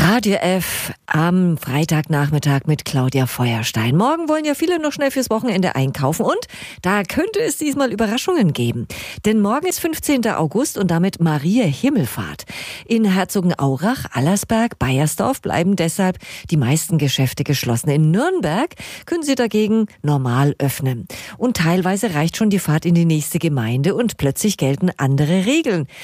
Radio F am Freitagnachmittag mit Claudia Feuerstein. Morgen wollen ja viele noch schnell fürs Wochenende einkaufen und da könnte es diesmal Überraschungen geben. Denn morgen ist 15. August und damit Maria Himmelfahrt. In Herzogenaurach, Allersberg, Baiersdorf bleiben deshalb die meisten Geschäfte geschlossen. In Nürnberg können sie dagegen normal öffnen. Und teilweise reicht schon die Fahrt in die nächste Gemeinde und plötzlich gelten andere Regeln.